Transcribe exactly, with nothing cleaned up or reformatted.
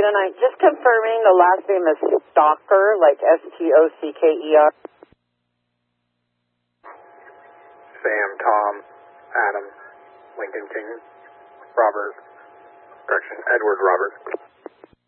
oh nine. Just confirming the last name is Stocker, like S T O C K E R. Sam, Tom, Adam, Lincoln King, Robert, correction, Edward Robert.